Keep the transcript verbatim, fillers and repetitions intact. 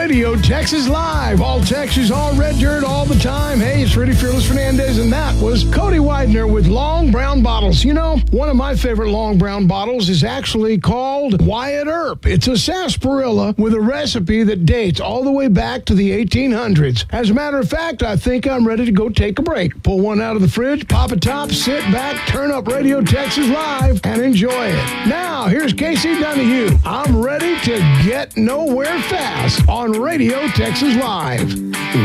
Radio Texas Live. All Texas, all red dirt, all the time. Hey, it's Rudy Fearless Fernandez, and that was Cody Widener with Long Brown Bottles. You know, one of my favorite Long Brown Bottles is actually called Wyatt Earp. It's a sarsaparilla with a recipe that dates all the way back to the eighteen hundreds. As a matter of fact, I think I'm ready to go take a break. Pull one out of the fridge, pop a top, sit back, turn up Radio Texas Live, and enjoy it. Now, here's Casey Donahue. I'm ready to get nowhere fast on Radio Texas Live.